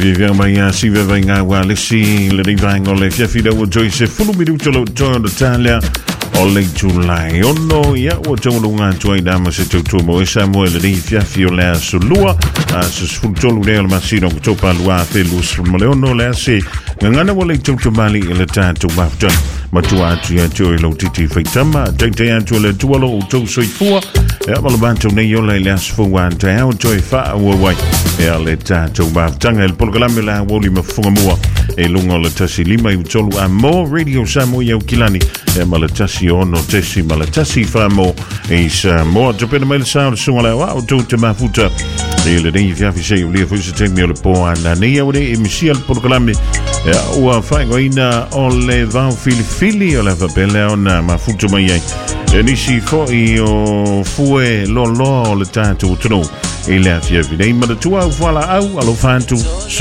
Viviamo a si venga a lesi le rivango le fiafida o Joyce fulu minuto lo Joy d'Italia o le July onno ya o tolunga Joy dama se tumo e Samuel di fiafio la sulua su sfultolo del masino topa lua felus moleono la se ngana wole tutumali le tanto bafton matua tia Joy lo titi faitama tente anto le tuolo to soifua e malabanto ne yo le las fuan ta o Joy fa o wai e le tanto baftanga il programma la woli mafunga e lungo le tasi lima i tolu a mo radio samo ya kilani e malatasi ono tesi malatasi famo e sa mo topena mel sa so la wa to te mafuta e le dei via fise io le fusi te mi le po ana ne ya e mi sia il programma o fa ina on le van fili o la va belle ona mafuta mai e ni si fo io fue lo le tanto trono e la fia vide ma tua voilà au allo fanto so